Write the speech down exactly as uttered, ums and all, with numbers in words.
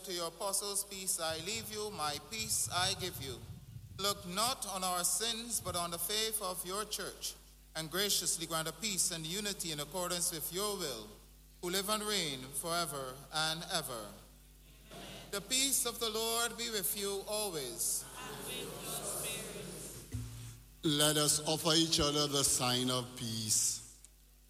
To your apostles, peace I leave you, my peace I give you. Look not on our sins, but on the faith of your church, and graciously grant a peace and unity in accordance with your will, who live and reign forever and ever. Amen. The peace of the Lord be with you always. And with your spirit. Let us offer each other the sign of peace.